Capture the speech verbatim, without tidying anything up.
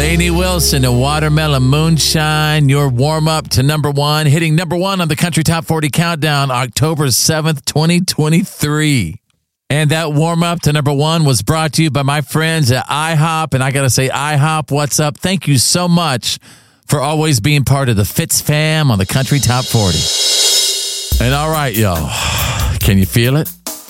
Lainey Wilson and Watermelon Moonshine, your warm-up to number one, hitting number one on the Country Top forty Countdown, October seventh, twenty twenty-three. And that warm-up to number one was brought to you by my friends at IHOP. And I got to say, IHOP, what's up? Thank you so much for always being part of the Fitz fam on the Country Top forty. And all right, y'all, can you feel it?